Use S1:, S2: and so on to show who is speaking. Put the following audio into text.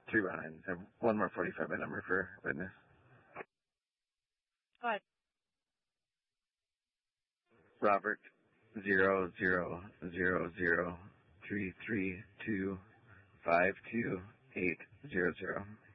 S1: 319. I have one more 45-bit number for witness.
S2: Go ahead.
S1: Robert 0000332528800.